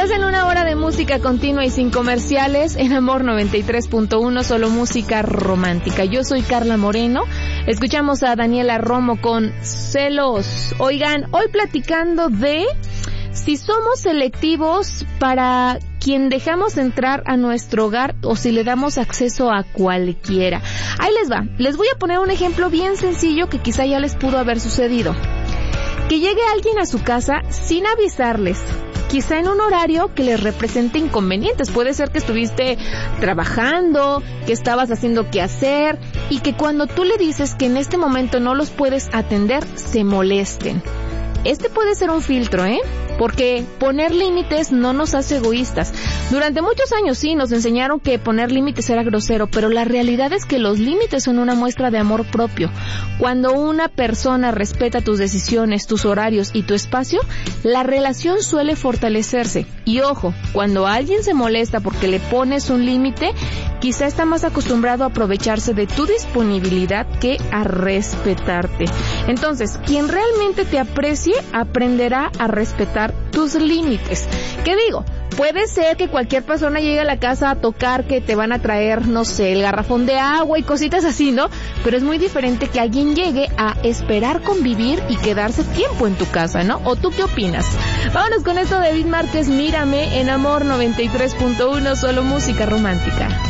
Estás en una hora de música continua y sin comerciales en Amor 93.1, solo música romántica. Yo soy Carla Moreno. Escuchamos a Daniela Romo con Celos. Oigan, hoy platicando de si somos selectivos para quien dejamos entrar a nuestro hogar o si le damos acceso a cualquiera. Ahí les va. Les voy a poner un ejemplo bien sencillo que quizá ya les pudo haber sucedido. Que llegue alguien a su casa sin avisarles, quizá en un horario que les represente inconvenientes. Puede ser que estuviste trabajando, que estabas haciendo qué hacer y que cuando tú le dices que en este momento no los puedes atender, se molesten. Este puede ser un filtro, porque poner límites no nos hace egoístas. Durante muchos años sí nos enseñaron que poner límites era grosero, pero la realidad es que los límites son una muestra de amor propio. Cuando una persona respeta tus decisiones, tus horarios y tu espacio, la relación suele fortalecerse. Y ojo, cuando alguien se molesta porque le pones un límite, quizá está más acostumbrado a aprovecharse de tu disponibilidad que a respetarte. Entonces, quien realmente te aprecie, aprenderá a respetar tus límites. ¿Qué digo? Puede ser que cualquier persona llegue a la casa a tocar que te van a traer, no sé, el garrafón de agua y cositas así, ¿no? Pero es muy diferente que alguien llegue a esperar convivir y quedarse tiempo en tu casa, ¿no? ¿O tú qué opinas? Vámonos con esto de David Márquez, Mírame, en Amor 93.1, solo música romántica.